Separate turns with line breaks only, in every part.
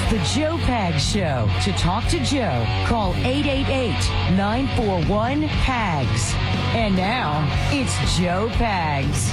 the Joe Pags Show. To talk to Joe, call 888-941-PAGS. And now, it's Joe Pags.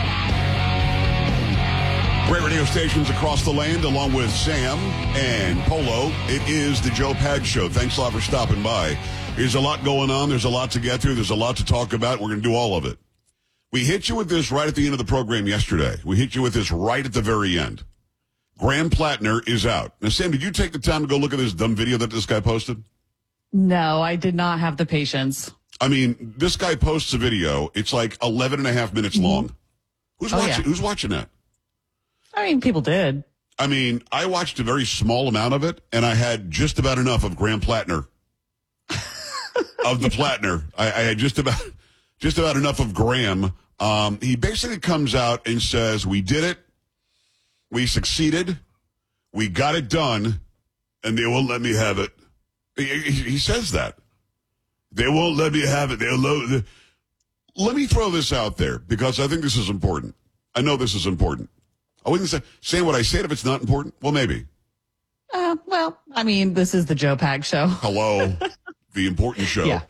Great radio stations across the land, along with Sam and Polo. It is the Joe Pags Show. Thanks a lot for stopping by. There's a lot going on. There's a lot to get through. There's a lot to talk about. We're going to do all of it. We hit you with this right at the end of the program yesterday. We hit you with this right at the very end. Graham Plattner is out. Now, Sam, did you take the time to go look at this dumb video that this guy posted?
No, I did not have the patience.
I mean, this guy posts a video. It's like 11 and a half minutes long. Who's watching? Yeah. Who's watching that?
I mean, people did.
I mean, I watched a very small amount of it, and I had just about enough of Graham Plattner. Of the Plattner. I had just about enough of Graham. He basically comes out and says, we did it. We succeeded. We got it done, and they won't let me have it. He says that. They won't let me have it. Let me throw this out there, because I think this is important. I know this is important. I wouldn't say what I said if it's not important. Well, maybe.
Well, I mean, this is the Joe Pags Show.
Hello, the important show.
Yeah.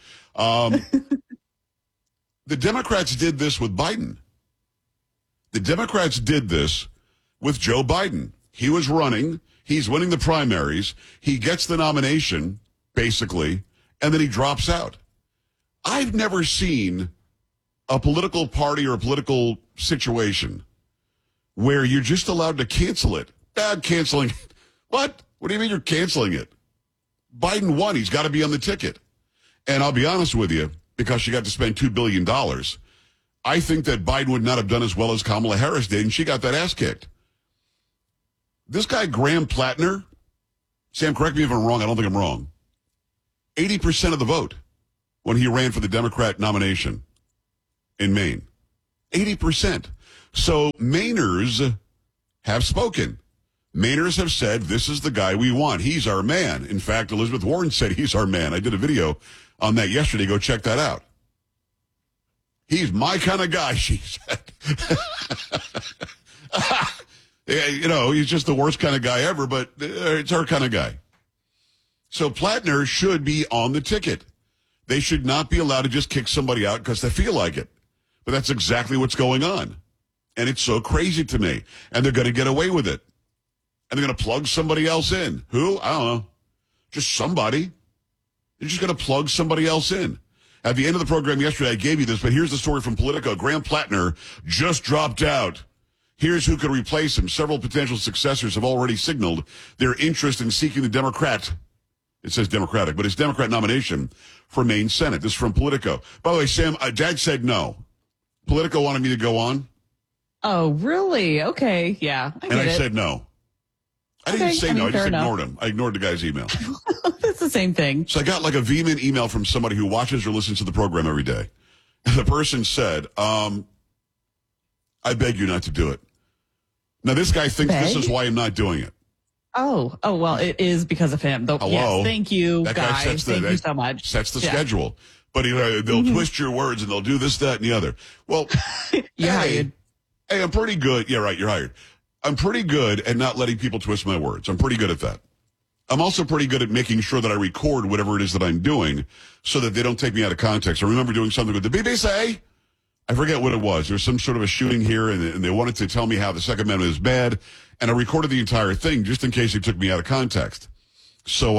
The Democrats did this with Biden. The Democrats did this with Joe Biden. He was running. He's winning the primaries. He gets the nomination, basically, and then he drops out. I've never seen a political party or a political situation where you're just allowed to cancel it. Bad canceling. What? What do you mean you're canceling it? Biden won. He's got to be on the ticket. And I'll be honest with you, because she got to spend $2 billion, I think that Biden would not have done as well as Kamala Harris did, and she got that ass kicked. This guy, Graham Plattner, Sam, correct me if I'm wrong. I don't think I'm wrong. 80% of the vote when he ran for the Democrat nomination in Maine. 80%. So Mainers have spoken. Mainers have said, this is the guy we want. He's our man. In fact, Elizabeth Warren said he's our man. I did a video on that yesterday. Go check that out. He's my kind of guy, she said. You know, he's just the worst kind of guy ever, but it's our kind of guy. So Plattner should be on the ticket. They should not be allowed to just kick somebody out because they feel like it. But that's exactly what's going on. And it's so crazy to me. And they're going to get away with it. And they're going to plug somebody else in. Who? I don't know. Just somebody. They're just going to plug somebody else in. At the end of the program yesterday, I gave you this, but here's the story from Politico. Graham Plattner just dropped out. Here's who could replace him. Several potential successors have already signaled their interest in seeking the Democrat. It says Democratic, but it's Democrat nomination for Maine Senate. This is from Politico. By the way, Sam, Dad said no. Politico wanted me to go on.
Oh, really? Okay, yeah.
I said no. I didn't say no. I just ignored him. I ignored the guy's email.
It's the same thing.
So I got like a vehement email from somebody who watches or listens to the program every day. And the person said, I beg you not to do it. Now, this guy thinks this is why I'm not doing it.
Oh, well, it is because of him.
Hello?
Yes, thank you,
that
guys. Thank you so much.
Sets the schedule. But they'll twist your words and they'll do this, that, and the other. Well,
you're hired.
Hey, I'm pretty good. Yeah, right, you're hired. I'm pretty good at not letting people twist my words. I'm pretty good at that. I'm also pretty good at making sure that I record whatever it is that I'm doing so that they don't take me out of context. I remember doing something with the BBC. I forget what it was. There was some sort of a shooting here, and they wanted to tell me how the Second Amendment is bad, and I recorded the entire thing just in case they took me out of context. So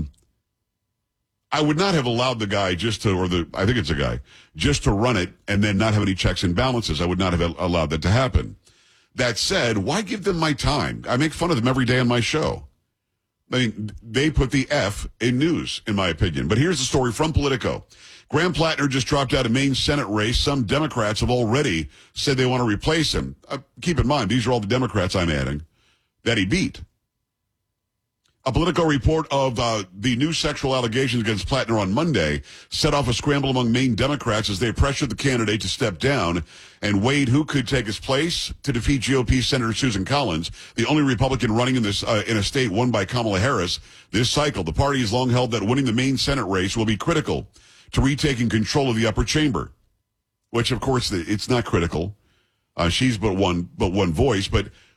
I would not have allowed the guy I think it's a guy, just to run it and then not have any checks and balances. I would not have allowed that to happen. That said, why give them my time? I make fun of them every day on my show. I mean, they put the F in news, in my opinion. But here's the story from Politico. Graham Plattner just dropped out of Maine Senate race. Some Democrats have already said they want to replace him. Keep in mind, these are all the Democrats I'm adding that he beat. A Politico report of the new sexual allegations against Plattner on Monday set off a scramble among Maine Democrats as they pressured the candidate to step down and weighed who could take his place to defeat GOP Senator Susan Collins, the only Republican running in a state won by Kamala Harris this cycle. The party has long held that winning the Maine Senate race will be critical to retaking control of the upper chamber, which, of course, it's not critical. She's but one voice, but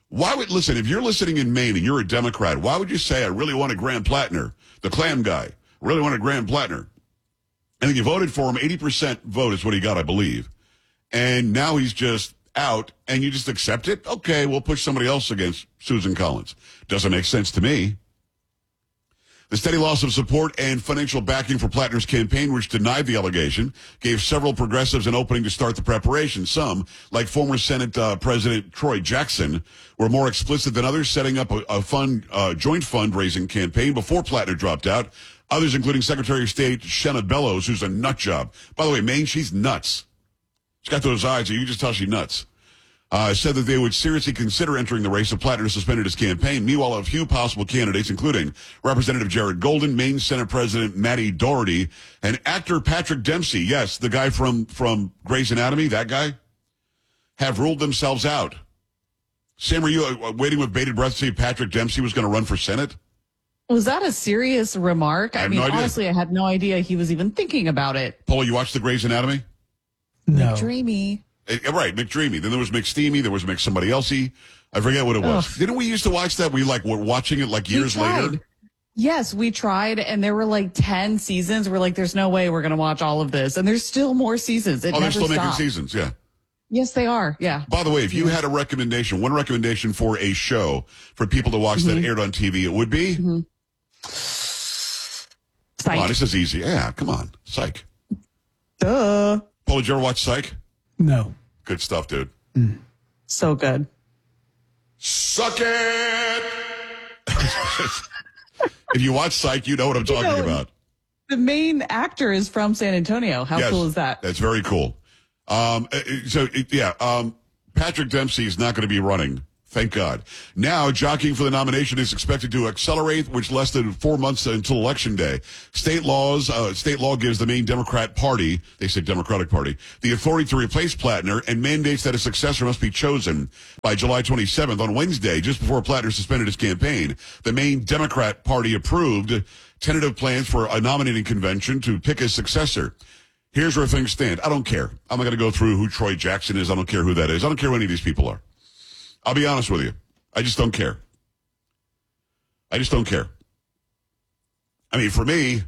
Why would, listen, if you're listening in Maine and you're a Democrat, why would you say, I really want a Graham Plattner, the clam guy, really want a Graham Plattner? And then you voted for him, 80% vote is what he got, I believe. And now he's just out, and you just accept it? Okay, we'll push somebody else against Susan Collins. Doesn't make sense to me. The steady loss of support and financial backing for Plattner's campaign, which denied the allegation, gave several progressives an opening to start the preparation. Some, like former Senate President Troy Jackson, were more explicit than others, setting up a joint fundraising campaign before Plattner dropped out. Others, including Secretary of State Shenna Bellows, who's a nut job. By the way, Maine, she's nuts. She's got those eyes, and you can just tell she's nuts. Said that they would seriously consider entering the race if Plattner suspended his campaign. Meanwhile, a few possible candidates, including Representative Jared Golden, Maine Senate President Matty Doherty, and actor Patrick Dempsey, yes, the guy from Grey's Anatomy, that guy, have ruled themselves out. Sam, were you waiting with bated breath to see if Patrick Dempsey was going to run for Senate?
Was that a serious remark? I mean,
no idea.
Honestly, I had no idea he was even thinking about it.
Paula, you watched the Grey's Anatomy?
No.
Dreamy.
Right, McDreamy. Then there was McSteamy. There was McSomebody else-y. I forget what it was.
Ugh.
Didn't we used to watch that? We were watching it years later.
Yes, we tried, and there were 10 seasons. We're like, there's no way we're going to watch all of this. And there's still more seasons. It
Oh, they're
never
still making
stopped.
seasons, yeah.
Yes, they are. Yeah.
By the way, if you had a recommendation, one recommendation for a show for people to watch that aired on TV, it would be?
Psych.
Come on, this is easy. Yeah, come on. Psych.
Duh.
Paul, did you ever watch Psych?
No.
Good stuff, dude.
So good.
Suck it! If you watch Psych, you know what I'm talking about.
The main actor is from San Antonio. How
Yes,
cool is that?
That's very cool. Patrick Dempsey is not going to be running. Thank God. Now, jockeying for the nomination is expected to accelerate, which less than 4 months until Election Day. State law gives the Maine Democratic Party, they say Democratic Party, the authority to replace Plattner and mandates that a successor must be chosen by July 27th. On Wednesday, just before Plattner suspended his campaign, the Maine Democrat Party approved tentative plans for a nominating convention to pick his successor. Here's where things stand. I don't care. I'm not going to go through who Troy Jackson is. I don't care who that is. I don't care who any of these people are. I'll be honest with you. I just don't care. I just don't care. I mean, for me,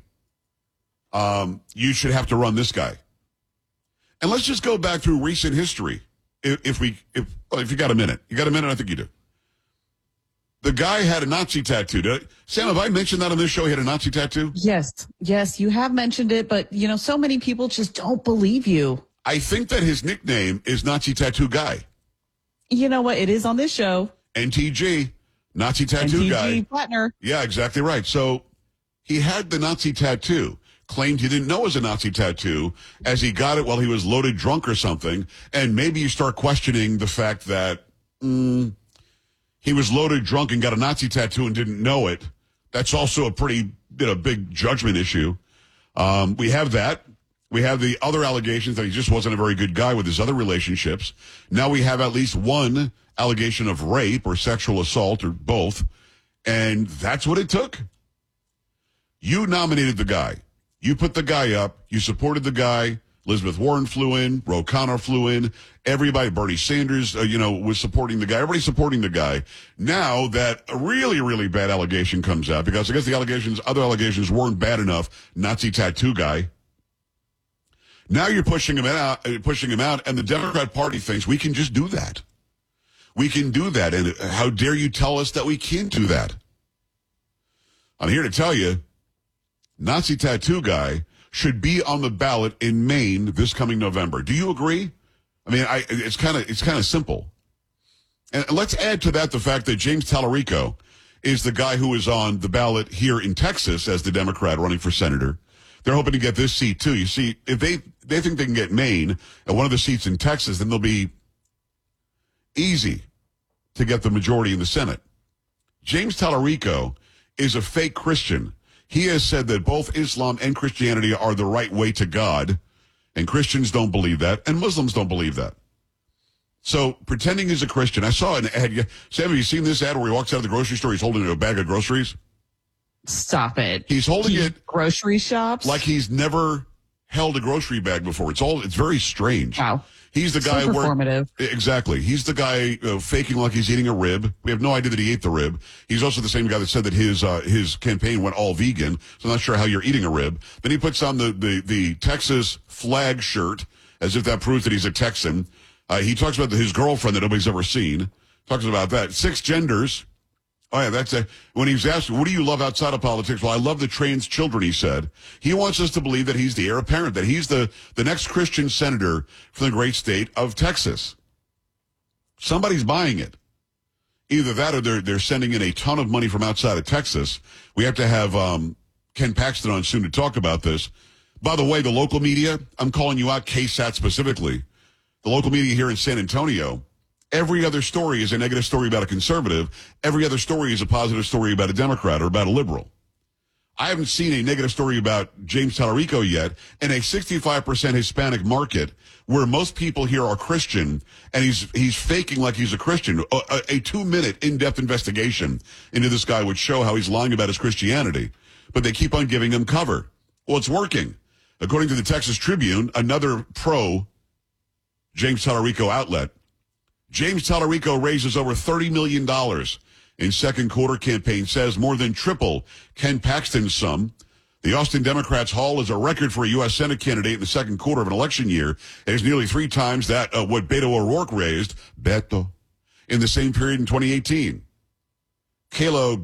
you should have to run this guy. And let's just go back through recent history. If you got a minute. You got a minute? I think you do. The guy had a Nazi tattoo. Sam, have I mentioned that on this show? He had a Nazi tattoo?
Yes, you have mentioned it, but so many people just don't believe you.
I think that his nickname is Nazi Tattoo Guy.
You know what? It is on this show.
NTG, Nazi Tattoo
NTG
Guy.
Plattner.
Yeah, exactly right. So he had the Nazi tattoo, claimed he didn't know it was a Nazi tattoo, as he got it while he was loaded drunk or something. And maybe you start questioning the fact that he was loaded drunk and got a Nazi tattoo and didn't know it. That's also a pretty big judgment issue. We have that. We have the other allegations that he just wasn't a very good guy with his other relationships. Now we have at least one allegation of rape or sexual assault or both. And that's what it took. You nominated the guy. You put the guy up. You supported the guy. Elizabeth Warren flew in. Ro Khanna flew in. Everybody, Bernie Sanders, was supporting the guy. Everybody's supporting the guy. Now that a really, really bad allegation comes out, because I guess other allegations weren't bad enough, Nazi tattoo guy. Now you're pushing him out, and the Democrat Party thinks we can just do that. We can do that, and how dare you tell us that we can't do that? I'm here to tell you, Nazi tattoo guy should be on the ballot in Maine this coming November. Do you agree? I mean, it's kind of simple. And let's add to that the fact that James Tallarico is the guy who is on the ballot here in Texas as the Democrat running for senator. They're hoping to get this seat, too. You see, if they think they can get Maine and one of the seats in Texas, then they'll be easy to get the majority in the Senate. James Tallarico is a fake Christian. He has said that both Islam and Christianity are the right way to God, and Christians don't believe that, and Muslims don't believe that. So pretending he's a Christian. I saw an ad. Sam, have you seen this ad where he walks out of the grocery store, he's holding a bag of groceries?
Stop it.
He's holding it
grocery shops
like he's never held a grocery bag before. It's very strange.
Wow.
He's the guy
So performative.
Exactly. He's the guy faking like he's eating a rib. We have no idea that he ate the rib. He's also the same guy that said that his campaign went all vegan. So I'm not sure how you're eating a rib. Then he puts on the Texas flag shirt as if that proves that he's a Texan. He talks about his girlfriend that nobody's ever seen. Talks about that. 6 genders. Oh, yeah, that's it. When he was asked, what do you love outside of politics? Well, I love the trans children, he said. He wants us to believe that he's the heir apparent, that he's the next Christian senator from the great state of Texas. Somebody's buying it. Either that or they're sending in a ton of money from outside of Texas. We have to have Ken Paxton on soon to talk about this. By the way, the local media, I'm calling you out, KSAT specifically. The local media here in San Antonio, every other story is a negative story about a conservative. Every other story is a positive story about a Democrat or about a liberal. I haven't seen a negative story about James Tallarico yet in a 65% Hispanic market where most people here are Christian, and he's faking like he's a Christian. A 2-minute in-depth investigation into this guy would show how he's lying about his Christianity, but they keep on giving him cover. Well, it's working. According to the Texas Tribune, another pro James Tallarico outlet, James Tallarico raises over $30 million in second quarter campaign, says more than triple Ken Paxton's sum. The Austin Democrats' haul is a record for a U.S. Senate candidate in the second quarter of an election year. It is nearly 3 times that what Beto O'Rourke raised, in the same period in 2018. Kayla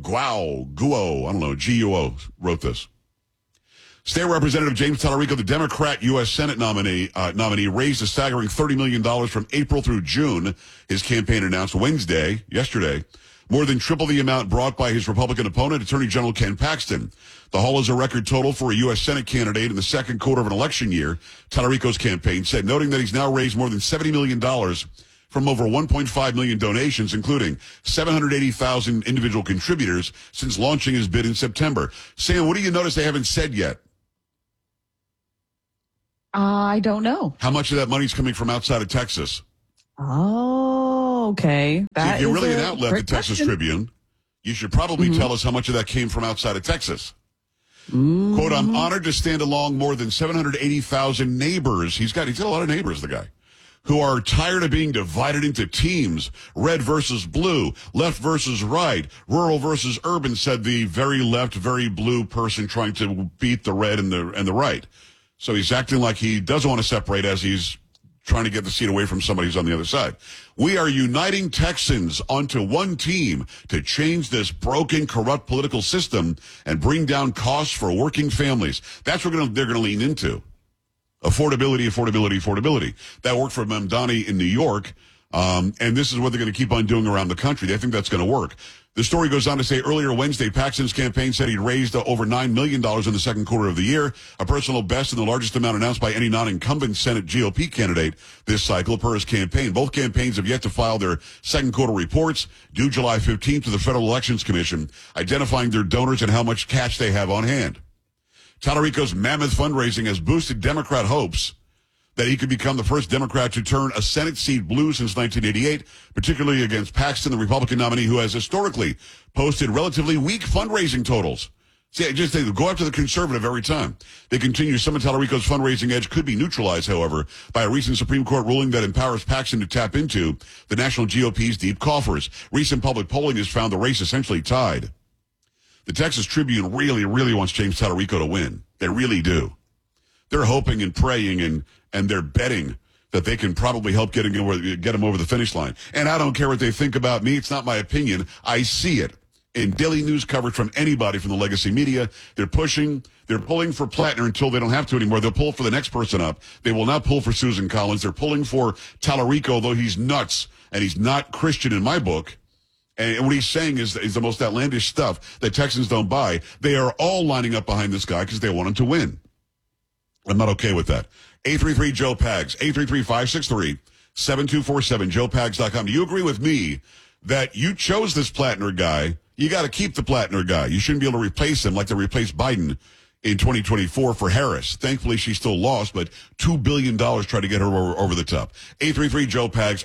Guo, wrote this. State Representative James Tallarico, the Democrat U.S. Senate nominee, raised a staggering $30 million from April through June. His campaign announced yesterday, more than triple the amount brought by his Republican opponent, Attorney General Ken Paxton. The haul is a record total for a U.S. Senate candidate in the second quarter of an election year, Tallarico's campaign said, noting that he's now raised more than $70 million from over 1.5 million donations, including 780,000 individual contributors since launching his bid in September. Sam, what do you notice they haven't said yet?
I don't know.
How much of that money's coming from outside of Texas?
Oh, okay.
See, if you're really an outlet, the Texas Tribune, you should probably tell us how much of that came from outside of Texas. Quote, I'm honored to stand along more than 780,000 neighbors. He's got a lot of neighbors, the guy, who are tired of being divided into teams, red versus blue, left versus right, rural versus urban, said the very left, very blue person trying to beat the red and the right. So he's acting like he doesn't want to separate as he's trying to get the seat away from somebody who's on the other side. We are uniting Texans onto one team to change this broken, corrupt political system and bring down costs for working families. That's what they're going to lean into. Affordability. That worked for Mamdani in New York, and this is what they're going to keep on doing around the country. They think that's going to work. The story goes on to say earlier Wednesday, Paxton's campaign said he'd raised over $9 million in the second quarter of the year, a personal best and the largest amount announced by any non-incumbent Senate GOP candidate this cycle per his campaign. Both campaigns have yet to file their second quarter reports, due July 15th to the Federal Elections Commission, identifying their donors and how much cash they have on hand. Tallarico's mammoth fundraising has boosted Democrat hopes that he could become the first Democrat to turn a Senate seat blue since 1988, particularly against Paxton, the Republican nominee who has historically posted relatively weak fundraising totals. See, they go after the conservative every time. They continue. Some of Tallarico's fundraising edge could be neutralized, however, by a recent Supreme Court ruling that empowers Paxton to tap into the national GOP's deep coffers. Recent public polling has found the race essentially tied. The Texas Tribune really, really wants James Tallarico to win. They really do. They're hoping and praying and they're betting that they can probably help get him over the finish line. And I don't care what they think about me. It's not my opinion. I see it in daily news coverage from anybody from the legacy media. They're pulling for Plattner until they don't have to anymore. They'll pull for the next person up. They will not pull for Susan Collins. They're pulling for Tallarico, though he's nuts and he's not Christian in my book. And what he's saying is the most outlandish stuff that Texans don't buy. They are all lining up behind this guy because they want him to win. I'm not okay with that. 833-JOE-PAGS, 833-563-7247, joepags.com. Do you agree with me that you chose this Plattner guy? You got to keep the Plattner guy. You shouldn't be able to replace him like they replaced Biden in 2024 for Harris. Thankfully, she still lost, but $2 billion tried to get her over the top. 833-JOE-PAGS,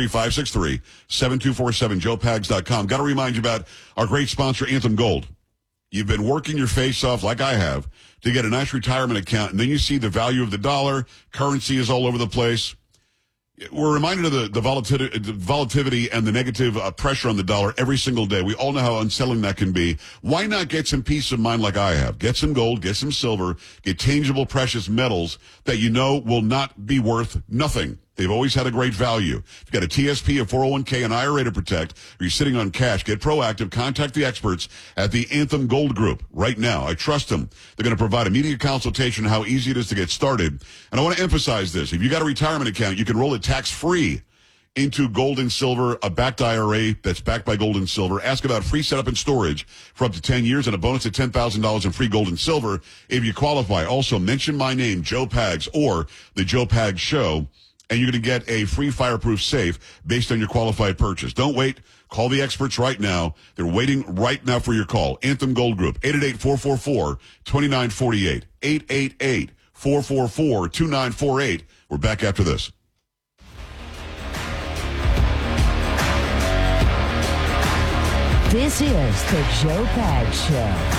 833-563-7247, joepags.com. Got to remind you about our great sponsor, Anthem Gold. You've been working your face off, like I have, to get a nice retirement account, and then you see the value of the dollar, currency is all over the place. We're reminded of the volatility and the negative pressure on the dollar every single day. We all know how unsettling that can be. Why not get some peace of mind like I have? Get some gold, get some silver, get tangible precious metals that you know will not be worth nothing. They've always had a great value. If you've got a TSP, a 401k, an IRA to protect, or you're sitting on cash, get proactive. Contact the experts at the Anthem Gold Group right now. I trust them. They're going to provide immediate consultation on how easy it is to get started. And I want to emphasize this. If you got a retirement account, you can roll it tax-free into gold and silver, a backed IRA that's backed by gold and silver. Ask about free setup and storage for up to 10 years and a bonus of $10,000 in free gold and silver if you qualify. Also, mention my name, Joe Pags, or The Joe Pags Show, and you're going to get a free fireproof safe based on your qualified purchase. Don't wait. Call the experts right now. They're waiting right now for your call. Anthem Gold Group, 888-444-2948. 888-444-2948. We're back after this.
This is the Joe Pags Show.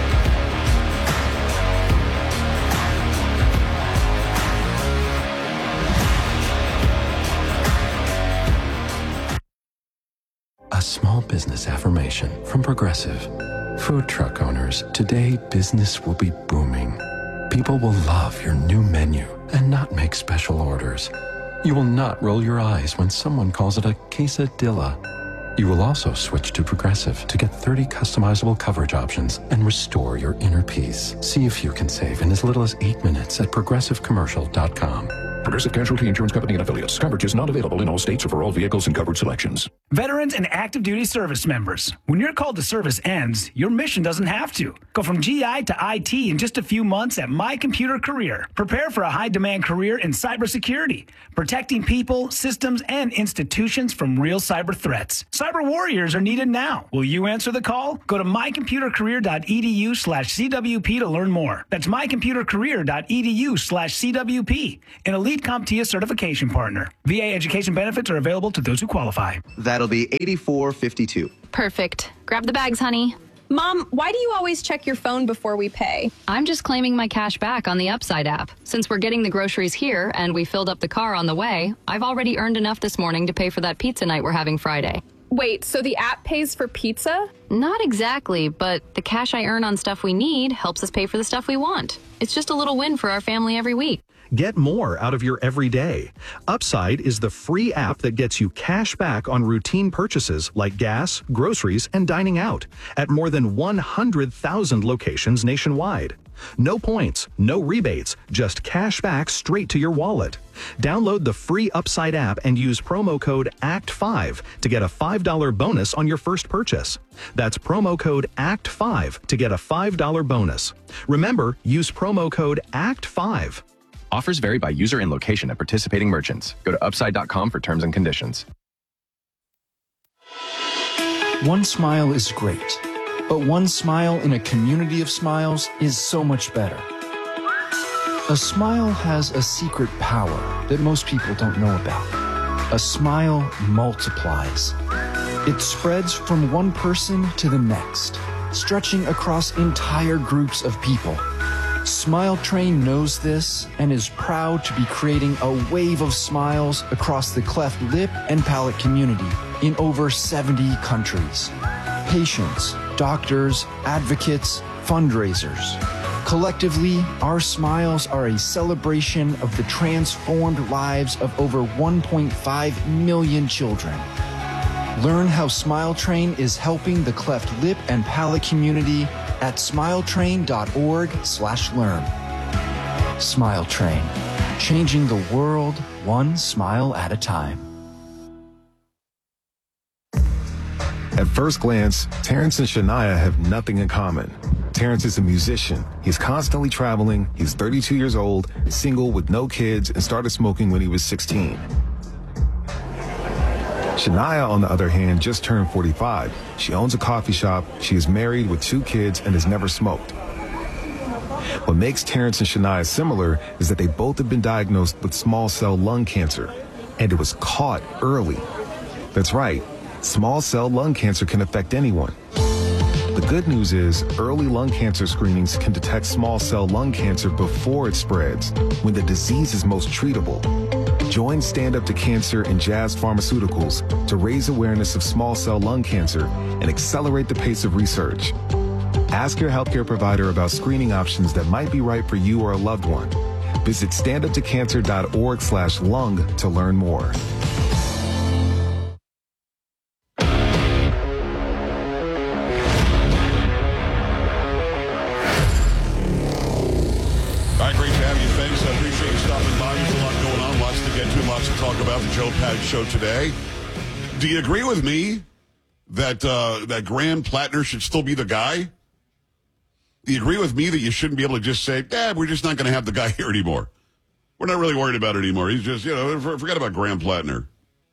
A small business affirmation from Progressive. Food truck owners, today business will be booming. People will love your new menu and not make special orders. You will not roll your eyes when someone calls it a quesadilla. You will also switch to Progressive to get 30 customizable coverage options and restore your inner peace. See if you can save in as little as 8 minutes at progressivecommercial.com.
Progressive Casualty Insurance Company and affiliates. Coverage is not available in all states or for all vehicles and coverage selections.
Veterans and active duty service members. When your call to service ends, your mission doesn't have to. Go from GI to IT in just a few months at My Computer Career. Prepare for a high-demand career in cybersecurity, protecting people, systems, and institutions from real cyber threats. Cyber warriors are needed now. Will you answer the call? Go to mycomputercareer.edu/CWP to learn more. That's mycomputercareer.edu/CWP. An elite CompTIA certification partner. VA education benefits are available to those who qualify.
That'll be $84.52.
Perfect. Grab the bags, honey.
Mom, why do you always check your phone before we pay?
I'm just claiming my cash back on the Upside app. Since we're getting the groceries here and we filled up the car on the way, I've already earned enough this morning to pay for that pizza night we're having Friday.
Wait, so the app pays for pizza?
Not exactly, but the cash I earn on stuff we need helps us pay for the stuff we want. It's just a little win for our family every week.
Get more out of your everyday. Upside is the free app that gets you cash back on routine purchases like gas, groceries, and dining out at more than 100,000 locations nationwide. No points, no rebates, just cash back straight to your wallet. Download the free Upside app and use promo code ACT5 to get a $5 bonus on your first purchase. That's promo code ACT5 to get a $5 bonus. Remember, use promo code ACT5.
Offers vary by user and location at participating merchants. Go to upside.com for terms and conditions.
One smile is great, but one smile in a community of smiles is so much better. A smile has a secret power that most people don't know about. A smile multiplies. It spreads from one person to the next, stretching across entire groups of people. Smile Train knows this and is proud to be creating a wave of smiles across the cleft lip and palate community in over 70 countries. Patients, doctors, advocates, fundraisers. Collectively, our smiles are a celebration of the transformed lives of over 1.5 million children. Learn how Smile Train is helping the cleft lip and palate community at smiletrain.org/learn. Smile Train, changing the world one smile at a time.
At first glance, Terrence and Shania have nothing in common. Terrence is a musician. He's constantly traveling. He's 32 years old, single with no kids, and started smoking when he was 16. Shania, on the other hand, just turned 45. She owns a coffee shop. She is married with 2 kids and has never smoked. What makes Terrence and Shania similar is that they both have been diagnosed with small cell lung cancer, and it was caught early. That's right. Small cell lung cancer can affect anyone. The good news is early lung cancer screenings can detect small cell lung cancer before it spreads, when the disease is most treatable. Join Stand Up to Cancer and Jazz Pharmaceuticals to raise awareness of small cell lung cancer and accelerate the pace of research. Ask your healthcare provider about screening options that might be right for you or a loved one. Visit standuptocancer.org/lung to learn more.
The Joe Pags Show today. Do you agree with me that that Graham Plattner should still be the guy? Do you agree with me that you shouldn't be able to just say, we're just not going to have the guy here anymore? We're not really worried about it anymore. He's just, forget about Graham Plattner.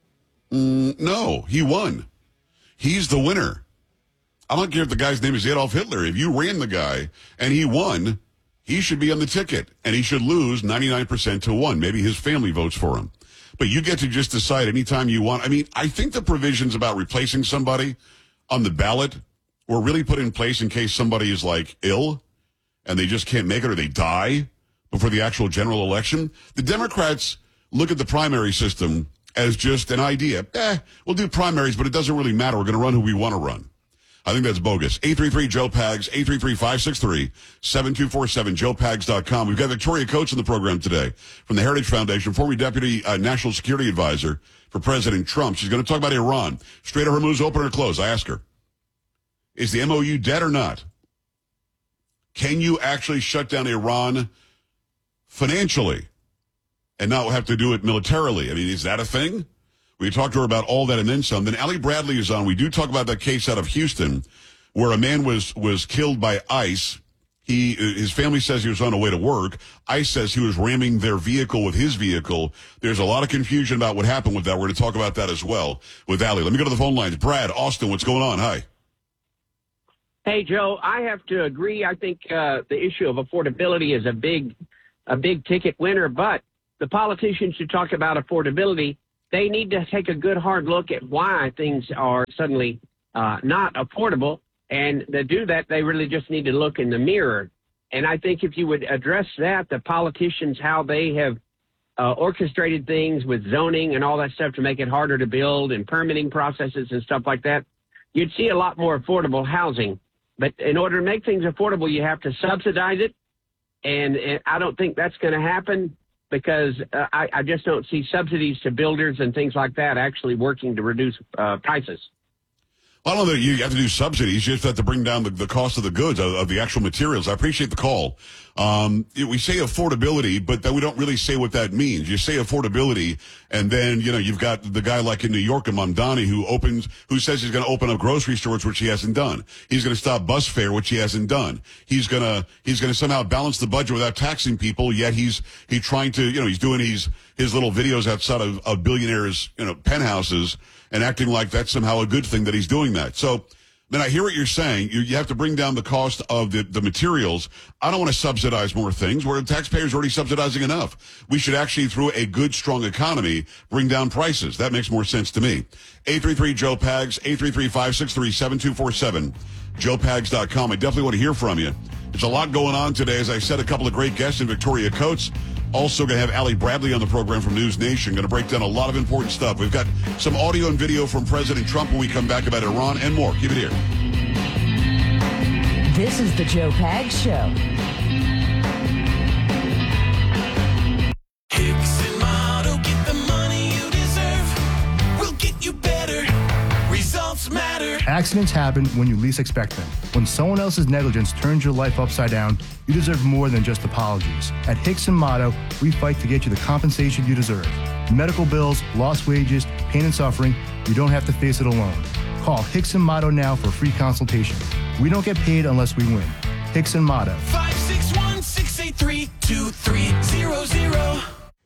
No, he won. He's the winner. I don't care if the guy's name is Adolf Hitler. If you ran the guy and he won, he should be on the ticket, and he should lose 99% to 1. Maybe his family votes for him. But you get to just decide anytime you want. I mean, I think the provisions about replacing somebody on the ballot were really put in place in case somebody is, ill and they just can't make it or they die before the actual general election. The Democrats look at the primary system as just an idea. We'll do primaries, but it doesn't really matter. We're going to run who we want to run. I think that's bogus. 833-JOE-PAGS, 833-563-7247, joepags.com. We've got Victoria Coates in the program today from the Heritage Foundation, former Deputy National Security Advisor for President Trump. She's going to talk about Iran. Strait of Hormuz, open or close? I ask her, is the MOU dead or not? Can you actually shut down Iran financially and not have to do it militarily? I mean, is that a thing? We talked to her about all that and then some. Then Allie Bradley is on. We do talk about that case out of Houston where a man was killed by ICE. His family says he was on the way to work. ICE says he was ramming their vehicle with his vehicle. There's a lot of confusion about what happened with that. We're going to talk about that as well with Allie. Let me go to the phone lines. Brad, Austin, what's going on? Hi.
Hey, Joe, I have to agree. I think the issue of affordability is a big ticket winner, but the politicians who talk about affordability, they need to take a good hard look at why things are suddenly not affordable. And to do that, they really just need to look in the mirror. And I think if you would address that, the politicians, how they have orchestrated things with zoning and all that stuff to make it harder to build and permitting processes and stuff like that, you'd see a lot more affordable housing. But in order to make things affordable, you have to subsidize it. And I don't think that's going to happen because I just don't see subsidies to builders and things like that actually working to reduce prices.
Well, I don't know that you have to do subsidies. You just have to bring down the cost of the goods, of the actual materials. I appreciate the call. We say affordability, but then we don't really say what that means. You say affordability, and then, you've got the guy like in New York, Mamdani, who says he's going to open up grocery stores, which he hasn't done. He's going to stop bus fare, which he hasn't done. He's going to somehow balance the budget without taxing people, yet he's trying to, he's doing his little videos outside of billionaires, penthouses, and acting like that's somehow a good thing that he's doing that. So then I hear what you're saying. You have to bring down the cost of the materials. I don't want to subsidize more things where the taxpayers are already subsidizing enough. We should actually, through a good, strong economy, bring down prices. That makes more sense to me. 833-JOE-PAGS, 833-563-7247, joepags.com. I definitely want to hear from you. There's a lot going on today. As I said, a couple of great guests in Victoria Coates. Also going to have Allie Bradley on the program from News Nation. Going to break down a lot of important stuff. We've got some audio and video from President Trump when we come back about Iran and more. Keep it here.
This is the Joe Pags Show.
Hicks and Motto, get the money you deserve. We'll get you better. Results matter.
Accidents happen when you least expect them. When someone else's negligence turns your life upside down, you deserve more than just apologies. At Hicks and Motto, we fight to get you the compensation you deserve. Medical bills, lost wages, pain and suffering, you don't have to face it alone. Call Hicks and Motto now for a free consultation. We don't get paid unless we win. Hicks and Motto.
561-683-2300.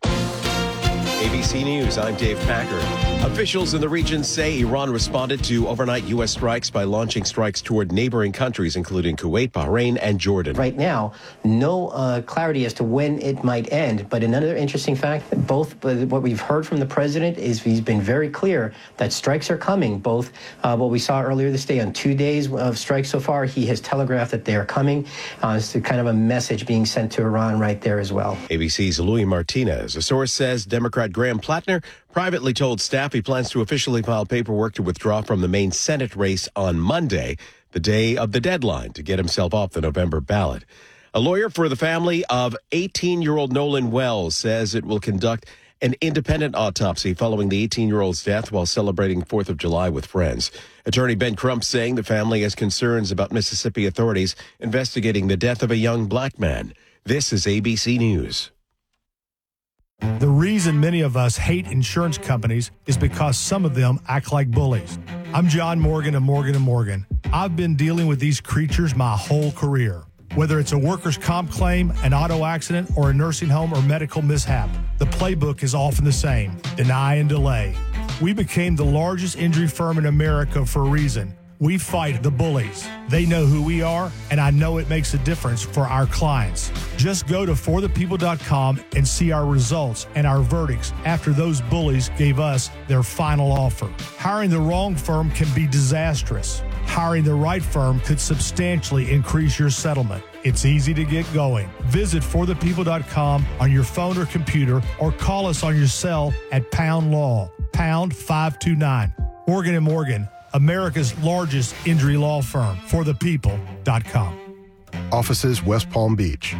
ABC News, I'm Dave Packer. Officials in the region say Iran responded to overnight U.S. strikes by launching strikes toward neighboring countries, including Kuwait, Bahrain, and Jordan.
Right now, no clarity as to when it might end. But another interesting fact, what we've heard from the president is he's been very clear that strikes are coming. Both what we saw earlier this day on 2 days of strikes so far, he has telegraphed that they are coming. It's kind of a message being sent to Iran right there as well.
ABC's Louis Martinez. A source says Democrat Democrat Graham Plattner privately told staff he plans to officially file paperwork to withdraw from the Maine Senate race on Monday, the day of the deadline to get himself off the November ballot. A lawyer for the family of 18-year-old Nolan Wells says it will conduct an independent autopsy following the 18-year-old's death while celebrating 4th of July with friends. Attorney Ben Crump saying the family has concerns about Mississippi authorities investigating the death of a young black man. This is ABC News.
The reason many of us hate insurance companies is because some of them act like bullies. I'm John Morgan of Morgan & Morgan. I've been dealing with these creatures my whole career. Whether it's a workers' comp claim, an auto accident, or a nursing home or medical mishap, the playbook is often the same: deny and delay. We became the largest injury firm in America for a reason. We fight the bullies. They know who we are, and I know it makes a difference for our clients. Just go to forthepeople.com and see our results and our verdicts after those bullies gave us their final offer. Hiring the wrong firm can be disastrous. Hiring the right firm could substantially increase your settlement. It's easy to get going. Visit forthepeople.com on your phone or computer, or call us on your cell at Pound Law, pound 529. Morgan & Morgan, America's largest injury law firm. forthepeople.com.
Offices West Palm Beach.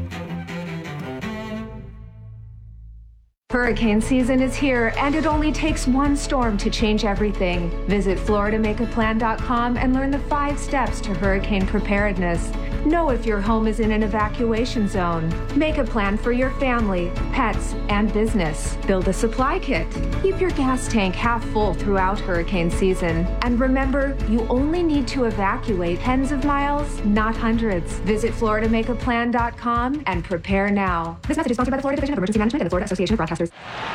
Hurricane season is here, and it only takes one storm to change everything. Visit FloridaMakeAPlan.com and learn the 5 steps to hurricane preparedness. Know if your home is in an evacuation zone. Make a plan for your family, pets, and business. Build a supply kit. Keep your gas tank half full throughout hurricane season. And remember, you only need to evacuate tens of miles, not hundreds. Visit FloridaMakeAPlan.com and prepare now. This message is sponsored by the Florida Division of Emergency Management and the Florida Association of Broadcasters.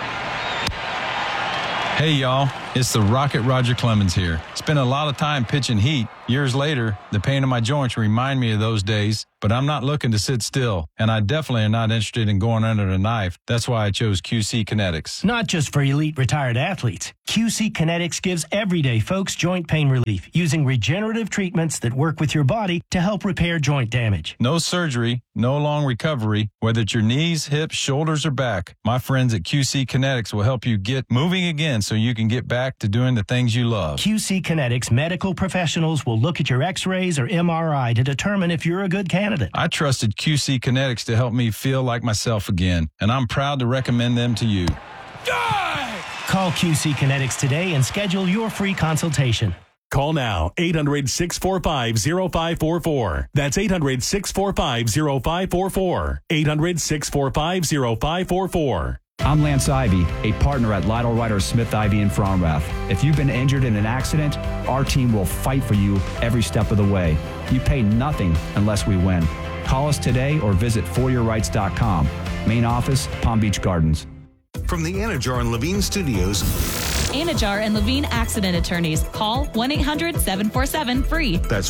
Hey, y'all. It's the Rocket Roger Clemens here. Spent a lot of time pitching heat. Years later, the pain in my joints remind me of those days, but I'm not looking to sit still, and I definitely am not interested in going under the knife. That's why I chose QC Kinetics.
Not just for elite retired athletes. QC Kinetics gives everyday folks joint pain relief using regenerative treatments that work with your body to help repair joint damage.
No surgery, no long recovery, whether it's your knees, hips, shoulders, or back. My friends at QC Kinetics will help you get moving again so you can get back to doing the things you love.
QC Kinetics medical professionals will look at your x-rays or MRI to determine if you're a good candidate.
I trusted QC Kinetics to help me feel like myself again, and I'm proud to recommend them to you.
Call QC Kinetics today and schedule your free consultation.
Call now, 800-645-0544. That's 800-645-0544. 800-645-0544.
I'm Lance Ivy, a partner at Lytle Ryder Smith Ivy in Fromrath. If you've been injured in an accident, our team will fight for you every step of the way. You pay nothing unless we win. Call us today or visit foryourrights.com. Main office, Palm Beach Gardens.
From the Anajar and Levine Studios.
Anajar and Levine Accident Attorneys. Call 1-800-747-FREE.
That's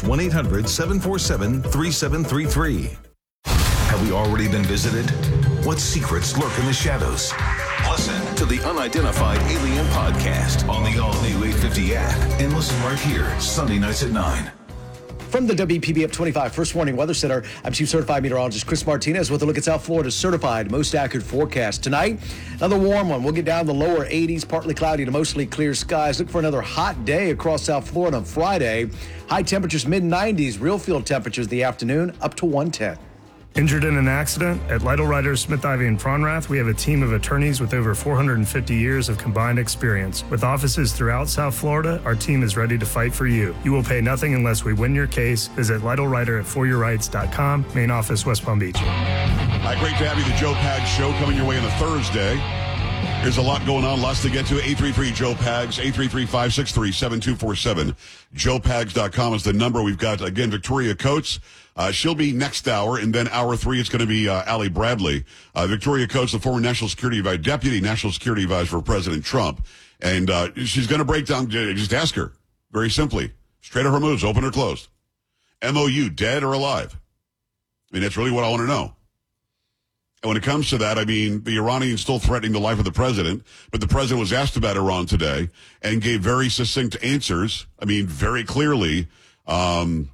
1-800-747-3733. Have we already been visited? What secrets lurk in the shadows? Listen to the Unidentified Alien Podcast on the all-new 850 app and listen right here, Sunday nights at 9.
From the WPB Up 25 First Warning Weather Center, I'm Chief Certified Meteorologist Chris Martinez with a look at South Florida's certified most accurate forecast. Tonight, another warm one. We'll get down to the lower 80s, partly cloudy to mostly clear skies. Look for another hot day across South Florida on Friday. High temperatures mid-90s, real field temperatures the afternoon up to 110.
Injured in an accident? At Lytle Ryder Smith Ivy in Fromrath, we have a team of attorneys with over 450 years of combined experience. With offices throughout South Florida, our team is ready to fight for you. You will pay nothing unless we win your case. Visit Lytle Ryder at foryourrights.com. Main office, West Palm Beach.
Hi, great to have you. The Joe Pags Show coming your way on a Thursday. There's a lot going on, lots to get to. 833-JOE-PAGS, 833-563-7247. JoePags.com is the number. We've got, again, Victoria Coates. She'll be next hour, and then hour 3, it's going to be Allie Bradley. Victoria Coates, the former Deputy National Security Advisor for President Trump. And she's going to break down, just ask her, very simply, straight or moves, open or closed. MOU, dead or alive? I mean, that's really what I want to know. And when it comes to that, I mean, the Iranians still threatening the life of the president, but the president was asked about Iran today and gave very succinct answers. I mean, very clearly, Iran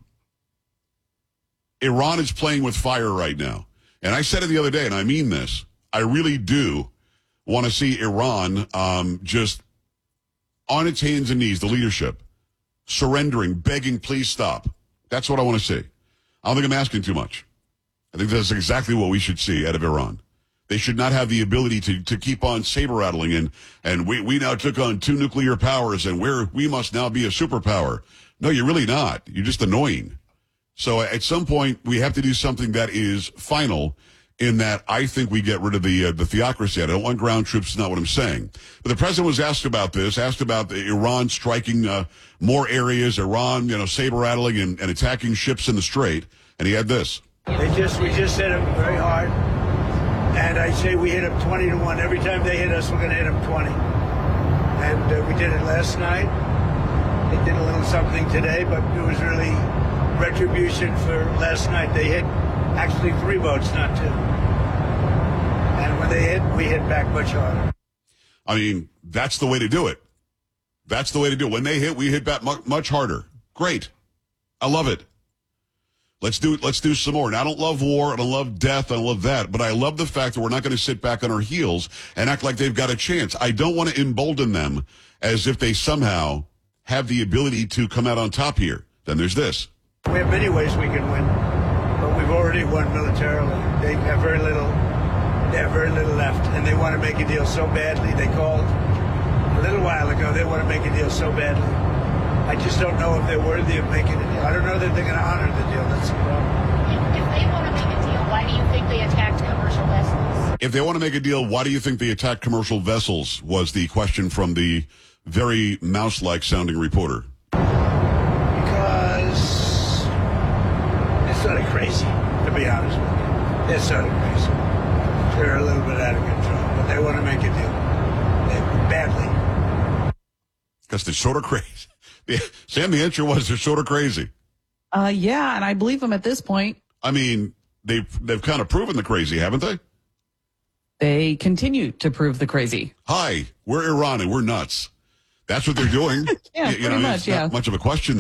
is playing with fire right now. And I said it the other day, and I mean this. I really do want to see Iran just on its hands and knees, the leadership, surrendering, begging, please stop. That's what I want to see. I don't think I'm asking too much. I think that's exactly what we should see out of Iran. They should not have the ability to keep on saber-rattling and we now took on 2 nuclear powers and we must now be a superpower. No, you're really not. You're just annoying. So at some point, we have to do something that is final in that I think we get rid of the theocracy. I don't want ground troops. It's not what I'm saying. But the president was asked about this, asked about Iran striking more areas, Iran, saber-rattling and attacking ships in the Strait. And he had this.
We just hit them very hard. And I say we hit them 20-1. Every time they hit us, we're going to hit them 20. And we did it last night. They did a little something today, but it was really retribution for last night. They hit actually 3 boats, not 2. And when they hit, we hit back much harder.
I mean, that's the way to do it. That's the way to do it. When they hit, we hit back much harder. Great. I love it. Let's do some more. And I don't love war, and I love death, and I love that, but I love the fact that we're not going to sit back on our heels and act like they've got a chance. I don't want to embolden them as if they somehow have the ability to come out on top here. Then there's this.
We have many ways we can win, but we've already won militarily. They have very little left, and they want to make a deal so badly. They called a little while ago. They want to make a deal so badly. I just don't know if they're worthy of making a deal. I don't know that they're going to honor the deal. That's the problem.
If they want to make a deal, why do you think they attacked commercial vessels?
If they want to make a deal, why do you think they attacked commercial vessels, was the question from the very mouse-like sounding reporter.
Because they're sort of crazy, to be honest with you. They're sort of crazy. They're a little bit out of control, but they want to make a deal. Badly.
Because they're sort of crazy. Sam, the answer was they're sort of crazy.
Yeah, and I believe them at this point.
I mean, they've kind of proven the crazy, haven't they?
They continue to prove the crazy.
Hi, we're Iran and we're nuts. That's what they're doing.
Yeah, pretty much,
it's not much of a question.